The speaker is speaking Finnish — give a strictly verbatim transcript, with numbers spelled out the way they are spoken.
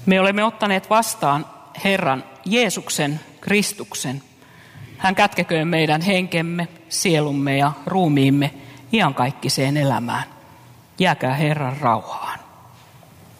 Me olemme ottaneet vastaan Herran Jeesuksen Kristuksen. Hän kätkeköön meidän henkemme, sielumme ja ruumiimme iankaikkiseen elämään. Jääkää Herran rauhaan.